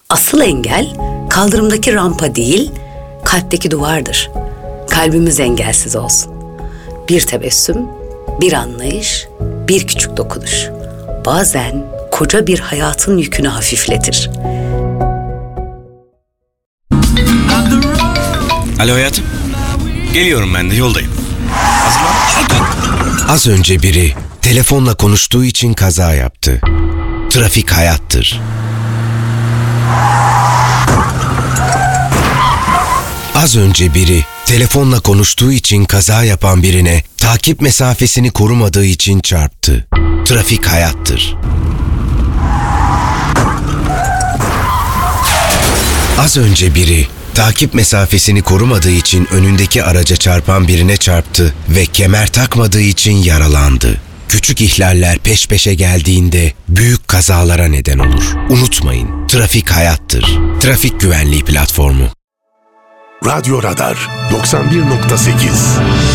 Asıl engel kaldırımdaki rampa değil, kalpteki duvardır. Kalbimiz engelsiz olsun. Bir tebessüm, bir anlayış, bir küçük dokunuş. Bazen koca bir hayatın yükünü hafifletir. Alo hayatım. Geliyorum ben de, yoldayım. Hazırlan. Az önce biri telefonla konuştuğu için kaza yaptı. Trafik hayattır. Az önce biri telefonla konuştuğu için kaza yapan birine takip mesafesini korumadığı için çarptı. Trafik hayattır. Az önce biri takip mesafesini korumadığı için önündeki araca çarpan birine çarptı ve kemer takmadığı için yaralandı. Küçük ihlaller peş peşe geldiğinde büyük kazalara neden olur. Unutmayın, trafik hayattır. Trafik Güvenliği Platformu. Radyo Radar 91.8